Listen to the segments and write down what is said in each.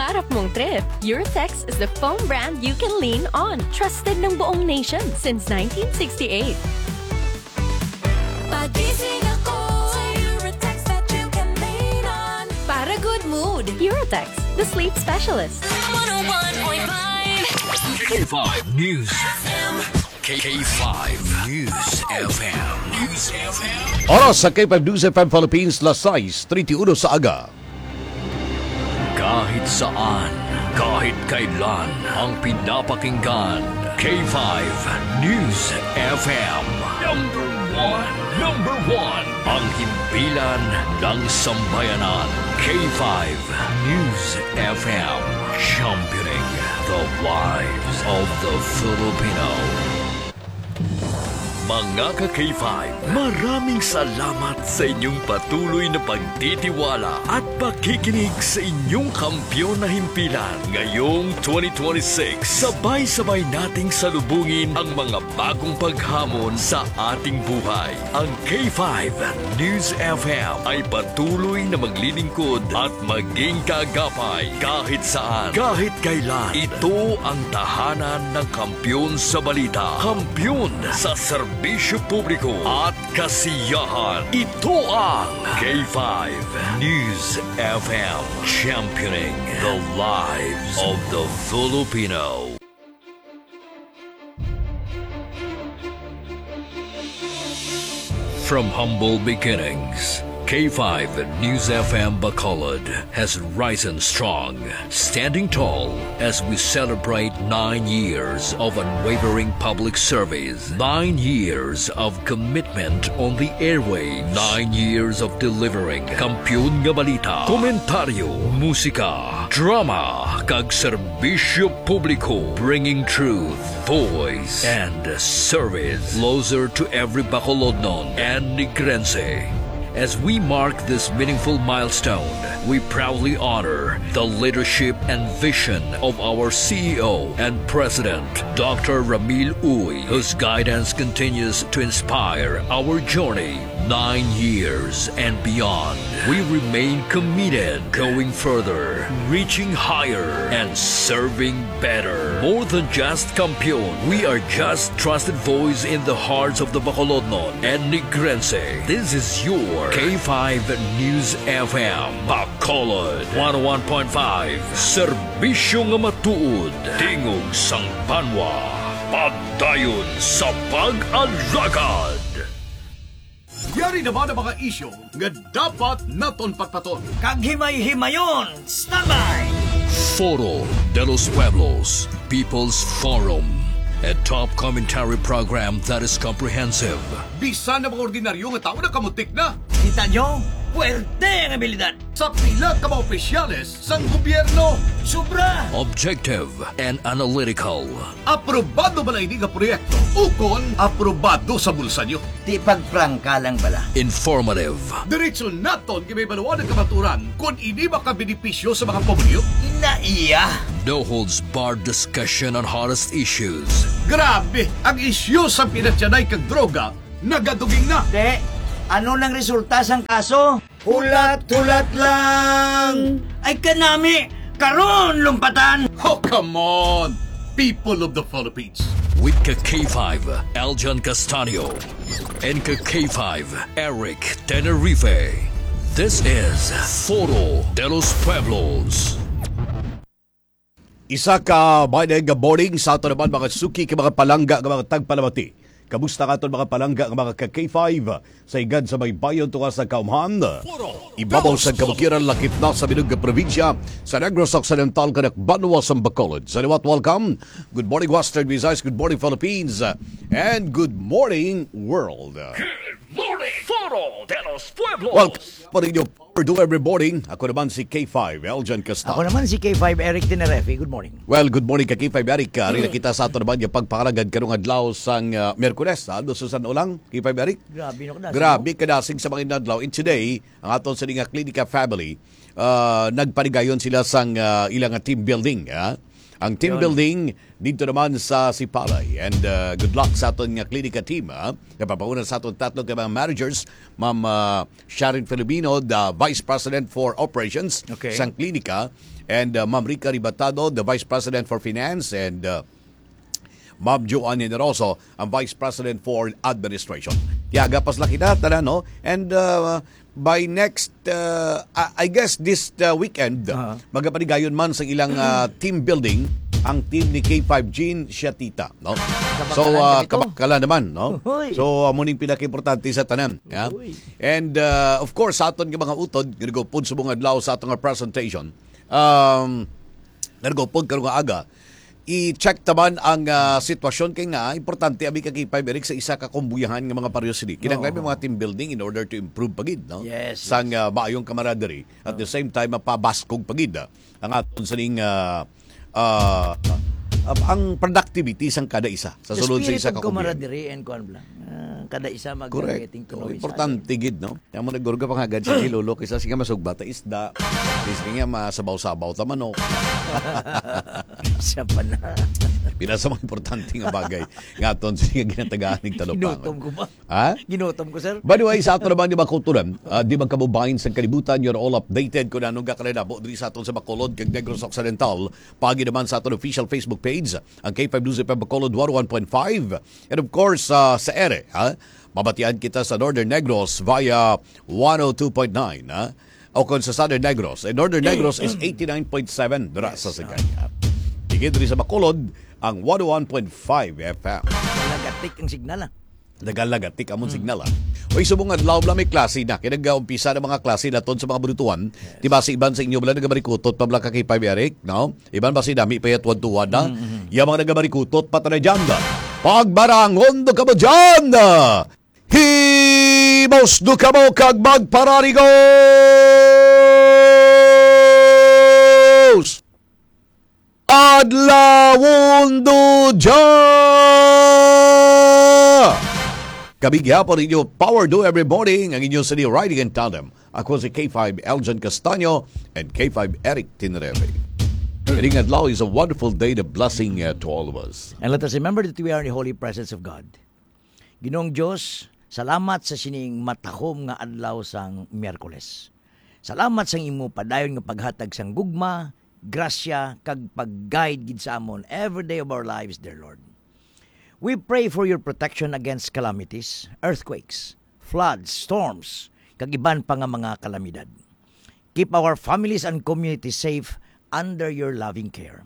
pangarap mong trip, Eurotex is the foam brand you can lean on. Trusted ng buong nation since 1968. Pagising ako sa Eurotex that you can lean on. Para good mood, Eurotex, the sleep specialist. 101.5 K5 News FM. K5 News FM. News FM. Oras sa K5 News FM Philippines, las 6:31 sa aga. Kahit saan, kahit kailan, ang pinapakinggan. K5 News FM. Number one. Ang himpilan ng sambayanan. K5 News FM. Championing the lives of the Filipino. Mga ka-K5, maraming salamat sa inyong patuloy na pagtitiwala at pakikinig sa inyong kampyon na himpilan. Ngayong 2026, sabay-sabay nating salubungin ang mga bagong paghamon sa ating buhay. Ang K5 News FM ay patuloy na maglilingkod at maging kagapay kahit saan, kahit kailan. Ito ang tahanan ng kampyon sa balita, kampyon sa serbisyo publiko at kasiyahan. Ito ang K5 News FM, championing the lives of the Filipino. From humble beginnings, K5 News FM Bacolod has risen strong, standing tall as we celebrate 9 years of unwavering public service, 9 years of commitment on the airwaves, 9 years of delivering Kampiyon nga Balita, komentaryo, musika, drama, kag serbisyo publiko, bringing truth, voice, and service closer to every Bacolodnon and Negrense. As we mark this meaningful milestone, we proudly honor the leadership and vision of our CEO and President, Dr. Ramil Uy, whose guidance continues to inspire our journey 9 years and beyond. We remain committed, going further, reaching higher, and serving better. More than just Kampiyon, we are just trusted voice in the hearts of the Bacolodnon and Negrense. This is your K5 News FM, Bacolod 101.5, serbisyo nga matuod, tingog sang banwa, pagdayon sa pag-alagad. Yari naman ang mga isyo nga dapat naton patpaton. Kag himay-himayon, standby! Foro de los Pueblos, People's Forum, a top commentary program that is comprehensive. Bisa na mga ordinaryo nga tao na kamutik na. Kita nyo? Puwerte ang abilidad! Sa pila ka mga opisyales sang gobyerno. Sobra! Objective and analytical. Aprobado ba na ini nga proyekto? Ukon, aprobado sa bulsa nyo. Di pagprangka lang bala. Informative. Diretso naton may baluan ng kamaturan kung ini makabenepisyo sa mga pamilyo. Inaiya! No holds barred discussion on hottest issues. Grabe! Ang isyu sa pinatyanay kag droga nagaduging na. Te, ano nang resulta sang kaso? Hulat-hulat lang! Ay kanami! Karon lumpatan! Oh, come on! People of the Philippines. With K5, Aljan Castanio, and K5, Eric Tenerife. This is Foro de los Pueblos. Isa ka bayad boarding sa ato naman mga suki ka mga palangga ka mga tagpalamati. Kamusta ka aton mga palangga mga ka-K5 sa igad sa may bayon tunga sa Kaumhan? Ibabaw sa kabukiran lakip na sa Minug probinsya sa Negros Occidental kanak Banwa sa Bacolod. Sa liwat, welcome. Good morning Western Visayas, good morning Philippines, and good morning world. Good morning, Foro de los Pueblos. Welcome ninyo do every morning. Ako naman si K5, Aljan Castano. Ako naman si K5 Eric Tenerife. Good morning. Well, good morning ka K5 Eric. Rin kita sa ato naman yung pagpakalagad karong adlaw sang Merkules. Ano sa ulang K5 Eric? Grabe no kadasing. Grabe kadasing sa mga adlaw. And today, ang aton sa nga Klinika family, nagpanigayon sila sang ilang team building. ang team building dito naman sa Sipalay. And good luck sa aton nga klinika team. Napapauna sa aton tatlo ka mga managers, Ma'am Sharon Filipino, the Vice President for Operations sa klinika, and Ma'am Rica Ribatado, the Vice President for Finance, and Ma'am Joanne Generoso, ang Vice President for Administration. Yaga pas laki na, no? And by next, I guess this weekend, magapanigayon man sa ilang team building, ang team ni K5 Gene Shatita, no? So, kabakala naman, no? So, muning pinaka-importante sa tanan. Yeah? And, of course, sa aton mga utod, nagupod sa mga adlaw sa atong presentation, nagupod karong aga, i-check taman ang sitwasyon kay nga importante abi ka K5 Eric sa isa ka kumbuyahan nga mga parehosity. Kinahanglan mga team building in order to improve pagid, no? Sang maayong camaraderie at the same time mapabaskog pagid ang aton saning ang productivity sang kada isa sa sulod sa isa ka camaraderie and kuan blang. Kada isa mag-getting to know each other. Importante gid, no? Yang mo nagurga pangagad sa Lolo kaysa singa masugbata isda. Kaysa nga masabaw-sabaw ta manok. Siya pa na. Pinasa mga importante nga bagay. Nga aton siya ginatagaan ng talupangan. Ginutom ko ba? Ha? Ginutom ko, sir. By the way, sa ato naman di makulturan, di magkabubahin sa kalibutan, you're all updated kung anong kakalabo diri sa aton sa Bacolod kag Negros Occidental. Pagi naman sa aton official Facebook page, ang K5 News FM Bacolod 101.5. And of course, sa ere, mabatian kita sa Northern Negros via 102.9, o kung sa Southern Negros. Northern Negros is 89.7 dira sa Sagana. Higit rin sa Bacolod, ang 101.5 FM. Nagagatik ang signal, Nagalagatik among signal. O isubong adlaw bla may klase na. Kinag-umpisa ng mga klase naton sa mga budutuan. Diba si iban sa inyo bala nagabarikutot pa bala ka kay Eric, no? Iban ba si dami payat tuwan na? Yung mga nagabarikutot pa tanay dyan. Pagbarangon do ka mo dyan! Himos do ka mo kag magpararigos! Adlawon do dyan! Kabigyapon ninyo, Power Do every morning, ang inyong City Riding in Tandem. Ako si K5 Eljan Castaño and K5 Eric Tinreve. Ring adlaw is a wonderful day, the blessing to all of us. And let us remember that we are in the holy presence of God. Ginoong Diyos, salamat sa sining matahom nga adlaw sang Miyerkules. Salamat sang imo padayon nga paghatag sang gugma, grasya, kag pag-guide gid sa amon every day of our lives, dear Lord. We pray for your protection against calamities, earthquakes, floods, storms, kag iban pa nga mga kalamidad. Keep our families and communities safe under your loving care.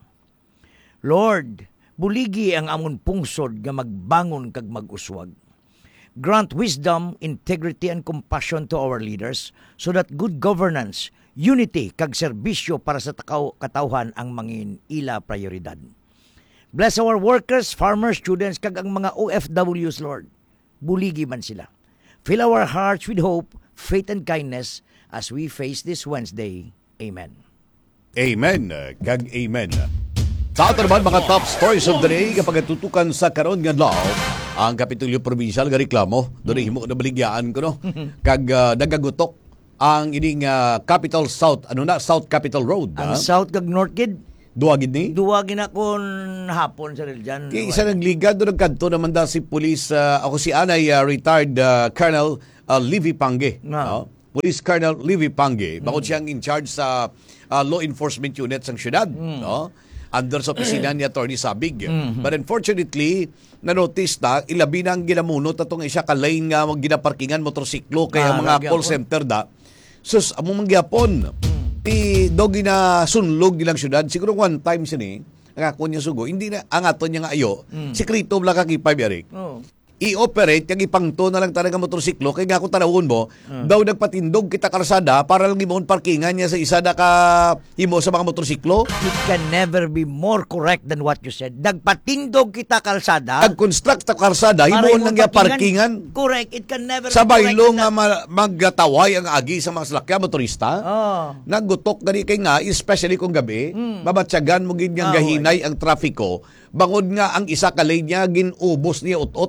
Lord, buligi ang amon pungsod nga magbangon kag mag-uswag. Grant wisdom, integrity, and compassion to our leaders so that good governance, unity, kag serbisyo para sa katawhan ang mangin ila prioridad. Bless our workers, farmers, students, kag ang mga OFWs, Lord. Buligi man sila. Fill our hearts with hope, faith, and kindness as we face this Wednesday. Amen. Amen. Kag amen. Sa ato naman mga top stories of the day, kapag tutukan sa karon nga law, ang Kapitolyo Provincial nga reklamo, doon himo na baligyaan ko, no? Kag nagagutok ang ining Capital South, South Capital Road. Ang South kag North Kid, Duwagin ni? duwagin akong hapon sa Riljan. Kaya isa nagliga doon nagkanto naman da si Police, ako si Anay, retired Colonel Livy Pange. Police Colonel Livy Pange. Bakit siyang in charge sa law enforcement unit sa syudad. No? Under sa opisina ni Atty. Sabig. But unfortunately, na-notice na, ilabi na ang ginamunot atong isa ka-lane nga ginaparkingan motorsiklo kaya mga call center da. Sus, among mangyapon. Dogi na sunlog nilang syudad. Siguro one time siya ang ako niya sugo. Hindi na, ang ato niya nga ayo. Sikrito bla kakipay, Eric. I-operate, kag ipangto na lang talaga motorsiklo. Kaya nga kung tanawon mo, daw nagpatindog kita karsada para lang limon parkingan niya sa isa na ka himo sa mga motorsiklo. It can never be more correct than what you said. Nagpatindog kita kalsada. Nag-construct ta karsada, himoon lang niya parkingan. Correct. It can never sa be correct. baylo nga maggataway ang agi sa mga salakya motorista. Naggutok gani kay nga, especially kung gabi, mabatsyagan mo gin yang gahinay ang trafiko. Bangod nga ang isa ka lane niya ginubos niya utot.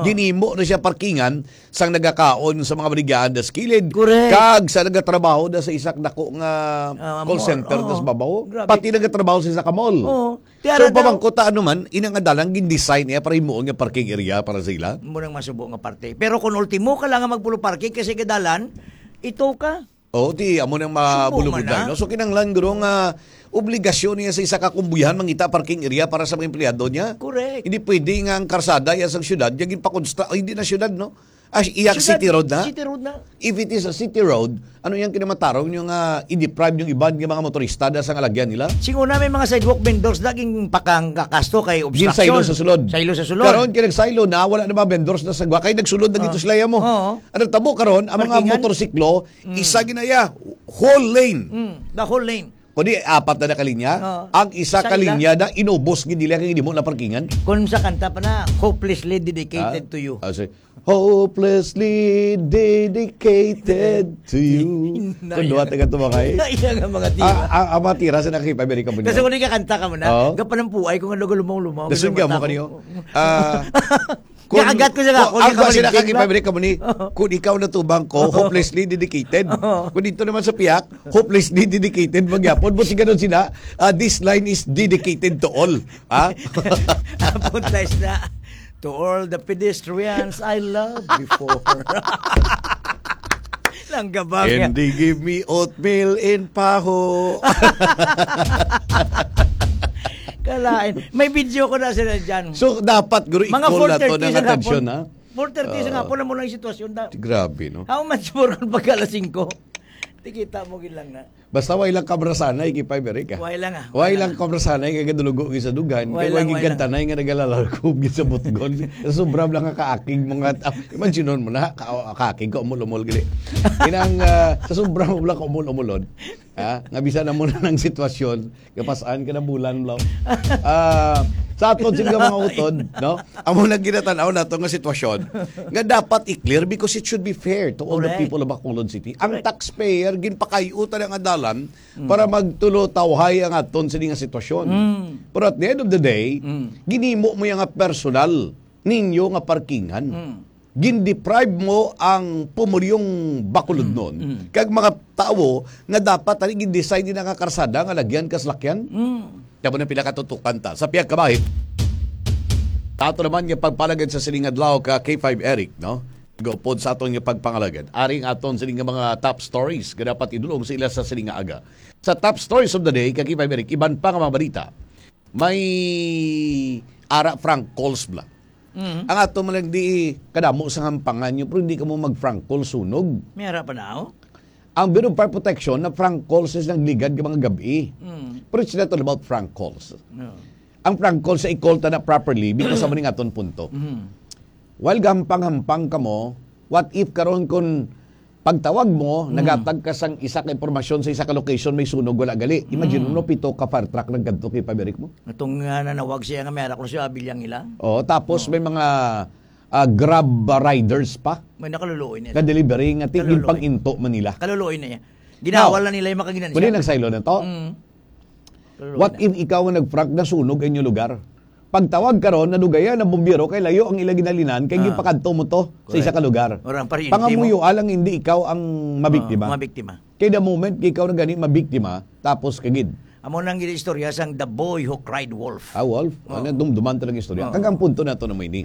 Ginimo na siya parkingan sang nagakaon sa mga baligyan das kilid. Correct. Kag sa nagatrabaho da sa isak dako nga call mall. center Oo. das babaw. Grabe. Pati nagatrabaho sa isa ka mall. Oo. So Tiara daw- pamangkota ano man inang adalang gin-design niya para himuon nga parking area para sa ila. Munang masubo nga parte. Pero kung ultimo ka lang nga magpulo parking kasi kadalan, ito ka. Oo, di amo nang mabulubud Subo man, no. So kinahanglan guro nga obligasyon niya sa isa ka kumbuyan mangita parking area para sa mga empleyado niya. Correct. Hindi pwede nga ang karsada ya sa syudad, yagin pa hindi na syudad no. Iyak Syudad, city road na. City road na. If it is a city road, ano yung kinamatarong yung i-deprive yung iban ng mga motorista da sa ngalagyan nila? Siguro na may mga sidewalk vendors naging pakang kakasto kay Gin obstruction. silo sa sulod. Silo sa sulod. Karon kinag-silo na wala na mga vendors na sagwa kay nagsulod na gito sila mo. Oo. Ano tabo karon ang mga Parkingan? motorsiklo isa ginaya whole lane. The whole lane. Kundi apat na kalinya, Oo. ang isa Isa kalinya na inubos gid nila kay mo na parkingan. Kung sa kanta pa na, hopelessly dedicated to you. Hopelessly dedicated to you. Kung duwa taga tumakay. Iya nga mga tira. Ang mga tira sa nakikipaberi ka mo Kasi niya. kung di ka kanta ka mo na, Oo. gapan ng puay kung ano lumaw-lumaw. Dasun ka mo kaniyo. Kakagat ko siya ka. Ang kasi Kung nakikipaberi ka mo ni, kung ikaw natubang ko, hopelessly dedicated. Kung dito naman sa piyak, hopelessly dedicated magyapon. Buti ganun sila, this line is dedicated to all. Ha? Punta na. To all the pedestrians I loved before. Langgabang And they give me oatmeal in paho. Kalain. May video ko na sila dyan. So, dapat, guru, Mga i-call na to 4:30 ng sa atensyon, hapon. ha? 4:30 sa hapon na mo lang yung sitwasyon. Grabe, no? How much more kung pagka alas 5? Tikita mo gilang na. Basta way lang kabrasanay kay Paberi ka. Way lang ah. Way lang kabrasanay kay kadulugo sa dugan. Way Kay lang, way way gigantanay nga nagalalakog sa butgon. Sobra lang ka kaaking mga imagine mo na kaaking ko umul-umul gili. Inang sa sobra mo lang umul-umulon. Ha? Nga bisa na muna ng sitwasyon, kapasaan ka na bulan law. Sa aton sila mga utod, no? Amo na ginatanaw nato nga sitwasyon nga dapat i-clear because it should be fair to all the Correct. people of Bacolod City. Ang taxpayer ginpakayutan ang adalan para magtulo tawhay ang aton sini nga sitwasyon. Pero at the end of the day, ginimo mo yung nga personal ninyo nga parkingan. Gin-deprive mo ang pumulyong Bacolod noon. Kag mga tao nga dapat ani gin-design din nga karsada nga lagyan kas lakyan. Tapos na pila katutukan ta. Sa piyag kabahit, ato naman yung pagpalagad sa siling adlaw ka K5 Eric, no? Gopod sa aton yung pagpangalagad. Aring aton siling mga top stories nga dapat idulong sila sa siling aga. Sa top stories of the day, ka K5 Eric, iban pa nga mga balita. May ara Frank calls bla. Ang ato man lang di kadamo sa hampangan nyo, pero hindi ka mo mag-Frank call sunog. May harap pa na ako. Ang Bureau of Fire Protection na Frank calls is nagligad ka mga gabi. Pero it's not all about Frank calls. No. Ang Frank calls sa i-call ta na properly because sa maning aton punto. While gampang-hampang ka mo, what if karon kun pagtawag mo, nagatag ka sang isa ka impormasyon sa isa ka location, may sunog, wala gali. Imagine mo, pito ka fire truck naggadto kay Paberik mo. Itong nanawag siya nga may harap ko siya, bilyang ila. O, tapos may mga grab riders pa May nakaluluoy na niya. delivery nga tingin Kaluluoy. pang into Manila. Kaluluoy na niya. Ginawal na nila yung makaginan Kung siya. nagsaylo na to, Kaluluoy what na. if ikaw nga nag-frank na sunog ang inyong lugar? Pagtawag karon nadugayan na bumbiro kay layo ang ilang ginalinan kay gipakadto mo to sa isa ka lugar. Orang parin, Pangamuyo alang hindi ikaw ang mabiktima. Mabiktima. Kay the moment ikaw na gani mabiktima tapos kagid. Amo nang gina istorya sang The Boy Who Cried Wolf. Wolf, ano dumduman talaga istorya. Kagang punto na to na may ni.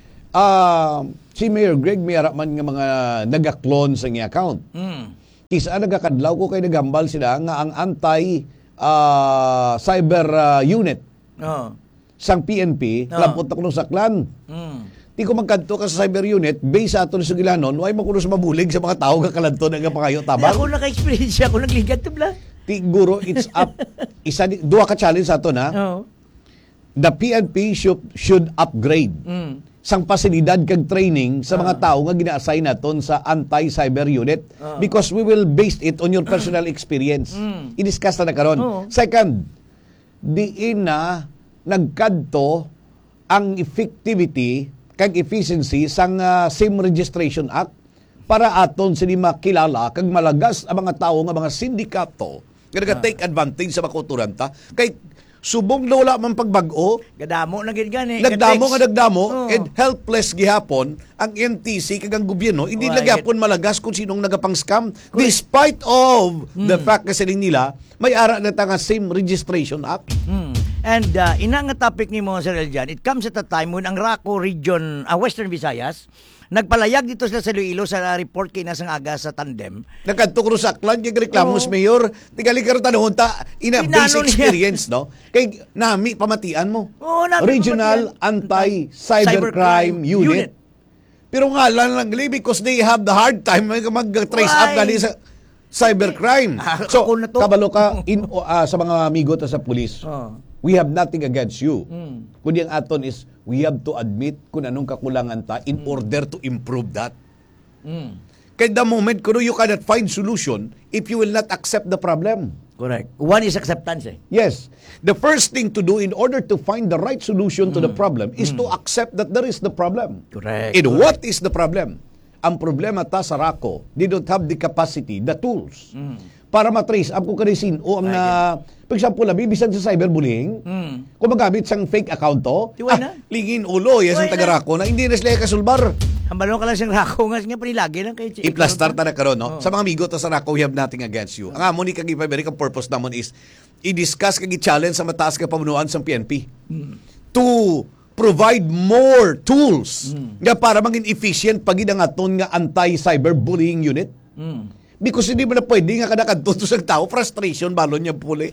Si Mayor Greg may harap man nga mga nagaklon sa niya account. Kisa nagakadlaw ko kay nagambal sila nga ang anti cyber unit Oh. sang PNP, lampot ako sa klan. Di ko magkanto ka sa cyber unit, based sa ato sa Gilanon, way makuno sa mabulig sa mga tao kalanto nga pangayo tabang. Ako naka-experience ako nagligat to bla. Tiguro it's up. Duha ka challenge ato na. Oh. The PNP should upgrade sang pasilidad kag training sa mga tao nga gina-assign naton sa anti-cyber unit because we will base it on your personal experience. I-discuss na karon. Second, diin na nagkadto ang effectivity kag efficiency sang SIM Registration Act para aton sini makilala kag malagas ang mga tawo nga mga sindikato nga naga-take advantage sa makuturanta kay subong na wala man pagbag-o, Gadamo na gid gani. nagdamo nga nagdamo, Oo. and helpless gihapon ang NTC kagang gobyerno, hindi Right. nagyapon malagas kung sinong nagapang-scam. Despite of the fact na siling nila, may ara na nga same registration act. And ina nga topic ni mo, Sir Eljan, it comes at a time when ang RACO region, Western Visayas, nagpalayag dito sa Iloilo sa report kay Nasang Aga sa tandem. Nagkanto ko sa aklan, yung reklamo sa mayor, tigali ka rin tanong, ina Inano basic niya. experience, no? Kay nami pamatian mo. Oo, nami Regional pamatian. Anti-Cybercrime Cybercrime Unit. Pero nga lang because they have the hard time mag-trace up Why? gali sa cybercrime. So, Ako na to. kabalo ka sa mga amigo ta sa pulis. Oh. We have nothing against you. Kundi ang aton is, we have to admit kung anong kakulangan ta in order to improve that. Kaya the moment kuno you cannot find solution if you will not accept the problem. Correct. One is acceptance eh. Yes. The first thing to do in order to find the right solution to the problem is to accept that there is the problem. Correct. And what is the problem? Ang problema ta sa RACO, they don't have the capacity, the tools, para matrace up kung kanisin o ang for example, bisan sa cyberbullying, kung magamit sang fake account to, Di why na? lingin ulo, yes, ang Why taga-RACO na hindi na sila kasulbar. Hambalo ka lang siyang RACO nga panilagi lang kay I-plastar ta na karon, no? Sa mga amigo ta sa RACO, we have nothing against you. Ang amon ni kag ipabalik ang purpose namon is i-discuss kag i-challenge sa mataas ka pamunuan sa PNP to provide more tools nga para maging efficient pagid ang aton nga anti-cyberbullying unit. Because hindi mo na pwede nga kada kadto sa tao frustration balon niya puli.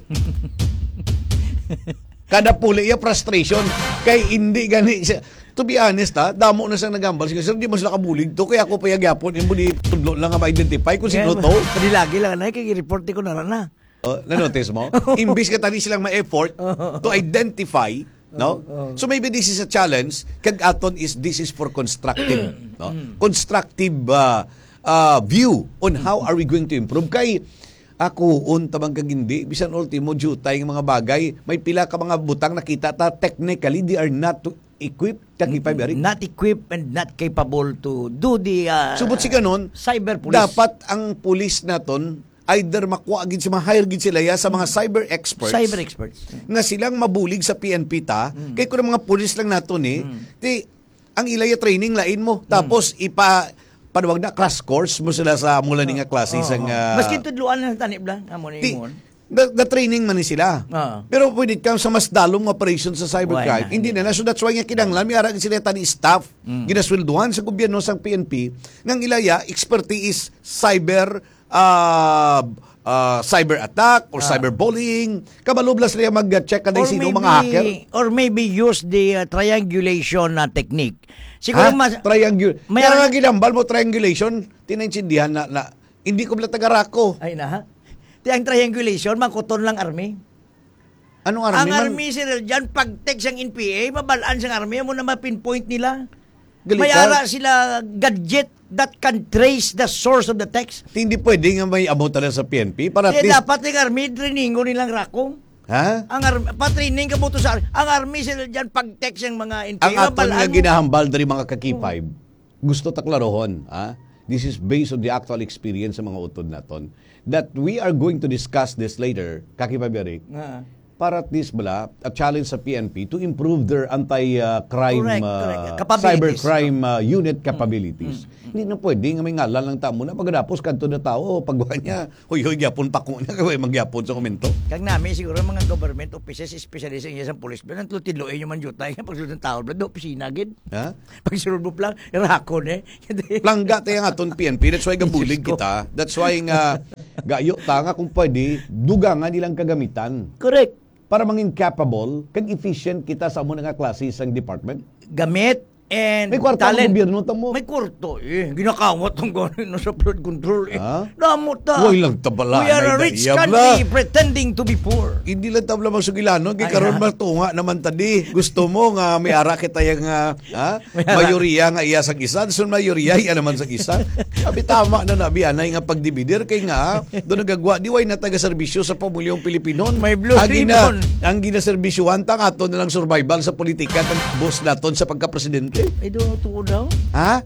Kada puli ya frustration kay hindi gani siya. To be honest damo na siyang nagambal. Sige, sir, di mo sila kabulig to kaya ako payagyapon imuli tudlo lang nga ma-identify kung sino to. Panilagi lang na kay report ko na. Na-notice mo? Imbis ka tani silang ma-effort to identify, no? So maybe this is a challenge. Kag aton is this is for constructive, no? Constructive view on how are we going to improve. Kay ako tabang kag hindi bisan ultimo jutay ng mga bagay, may pila ka mga butang nakita ta technically they are not equipped Not equipped and not capable to do the subot si kanon cyber police. dapat ang pulis naton either makuha gid sa hire gid sila ya sa mga cyber experts nga silang mabulig sa PNP ta kay kun mga pulis lang nato ni ti ang ilaya training lain mo tapos panuwag na class course mo sila sa mula ni nga klase sang maski tudluan na tanip lang amo ni mo. the training man ni sila. Pero when it comes sa mas dalong operation sa cybercrime, Why na? hindi na. So that's why nga kinanglan, may arang sila tani staff, ginasweldohan sa gobyerno sa PNP, ngang ilaya, expertise cyber cyber attack or cyberbullying. Kabalublas nila mag-check ka na sino mga hacker. Or maybe use the triangulation technique. Siguro Kaya nga ginambal mo triangulation, tinaintindihan na hindi ko pala taga-RACO. Ay na. Ang triangulation, mangkuton lang army. Anong army? Ang army, sir, dyan, pag-text ang NPA, mabalaan siyang army, mo na ma-pinpoint nila. Mayara sila gadget that can trace the source of the text. Hindi pwede nga may abot na sa PNP para at least... Dapat yung army, triningo nilang RACO. Ha? Patraining ka mo to sa ang army, sir, dyan, pag-text yung mga NPA, Ang aton nga mabalaan mo. ginahambal dari mga kaki-5, gusto taklarohon, ha? This is based on the actual experience sa mga utod naton that we are going to discuss this later, kaki-5, para at least a challenge sa PNP to improve their anti-crime, Capabilities. cybercrime unit capabilities. Hindi na pwede nga may ngalan lang tamo na pagkatapos kanto na tao, pagwa niya, huy, gyapon pa ko niya, kaya magyapon sa komento. Kag namin, siguro mga government offices, specialist ng isang police, pero nantlutiloy yung man jutay, pagsunod ng tao, do opisina, gid. Ha? Pagsunod mo lang, rakon Plangga tayo nga aton PNP, that's why gabulig kita. That's why nga gayo ta nga kung pwede, dugangan nilang kagamitan. Correct. Para mangin capable, kag efficient kita sa muna nga klase isang department. Gamit and May kwarta ang gobyerno tamo. May kwarto Ginakawat ang gano'n sa flood control Ha? Damot ta. Huwag lang tabala. We are a rich country pretending to be poor. Hindi lang tabla magsugilano, kay karon matunga naman tadi. Gusto mo nga may ara kita yung mayoriya nga iya sa isa, so mayoriya iya naman sa isa. Sabi tama na nabianay nga pagdividir kay nga do nagagwa di way na taga-serbisyo sa pamilyang Pilipinon. May blue ribbon. Ang ginaserbisyohan ta aton na lang survival sa politika ng boss naton sa pagka-presidente. Ay, doon tuo daw? Ha?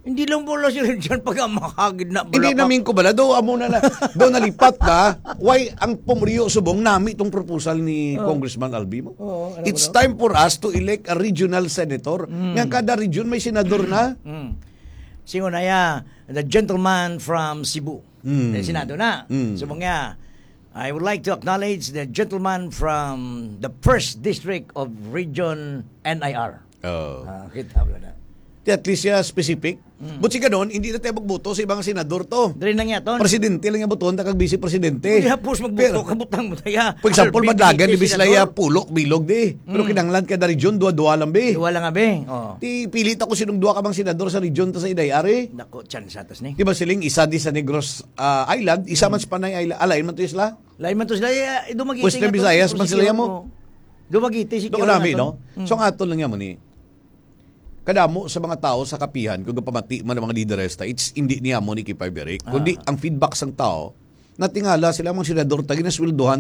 Hindi lang pala si Richard pag makagid na Hindi namin ko bala. Do nalipat ka. Why ang pumriyo subong nami itong proposal ni Congressman Albimo? It's time for us to elect a regional senator. Nga kada region may senador na. Singo na ya, the gentleman from Cebu. Senado na. Subong nga, I would like to acknowledge the gentleman from the 1st District of Region NIR. Kita mo na. At least siya specific. But si ganon, hindi na tayo magboto sa ibang senador to. Dari na nga ton. Presidente lang yung boton, takag vice presidente. Hindi hapos magboto, kabutang mo tayo. For example, madlagan, ibig sila ya pulok, bilog di. Pero kinanglan kada region, dua-dua lang be. Iwa lang nga be. Oh. Di pilit ako sinong dua ka bang senador sa region ta sa Idayari. Dako, chan sa atas ni. Di ba siling isa di sa Negros Island, isa man sa Panay Island, alain man to isla. Lain man to sila, dumagiti. Western Visayas man sila mo. Dumagiti si Doon kami, no? So ang aton lang yan mo ni, kadamo sa mga tao sa kapihan, kung pamati man ng mga lideresta, it's hindi niya mo ni Kipay Beric. Kundi ang feedback sang tao, natingala sila mga senador, tagi na sweldohan